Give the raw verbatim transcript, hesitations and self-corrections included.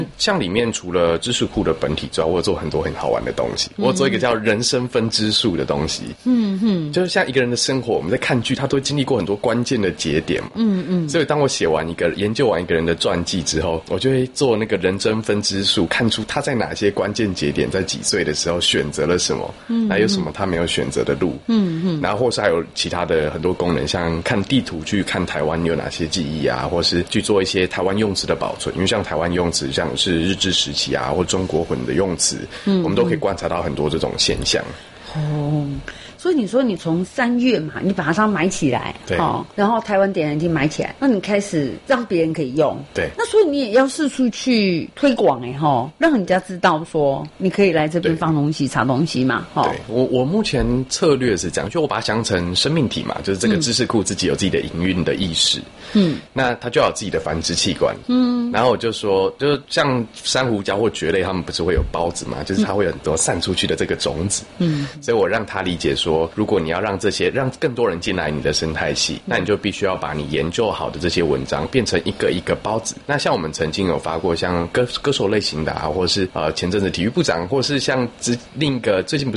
像里面除了知识库的本体之外，我有做很多很好玩的东西。我有做一个叫人生分支数的东西。嗯嗯，就是像一个人的生活，我们在看剧，他都会经历过很多关键的节点嘛。嗯嗯，所以当我写完一个研究完一个人的传记之后，我就会做那个人生分支数，看出他在哪些关键节点，在几岁的时候选择了什么，嗯，还有什么他没有选择的路。嗯嗯，然后或是还有其他的很多功能，像看地图去看台湾有哪些记忆啊，或是去做一些台湾用词的保存，因为像台湾用词，像是日治时期啊，或中国混的用词，嗯，我们都可以观察到很多这种现象。 哦，所以你说你从三月嘛，你把它买起来， 对， 哦，然后台湾点燃机买起来，那你开始让别人可以用， 对， 那所以你也要四处去推广哎哈，让人家知道说你可以来这边放东西、查东西嘛，哈。 对，我我目前策略是这样，就我把它想成生命体嘛，就是这个知识库自己有自己的营运的意识，嗯，那它就要有自己的繁殖器官，嗯，然后我就说，就是像珊瑚礁或蕨类，它们不是会有孢子嘛，就是它会有很多散出去的这个种子，嗯。所以我让他理解说，如果你要让这些让更多人进来你的生态系，那你就必须要把你研究好的这些文章变成一个一个孢子。那像我们曾经有发过像歌歌手类型的啊，或是呃前阵子体育部长，或是像另一个最近不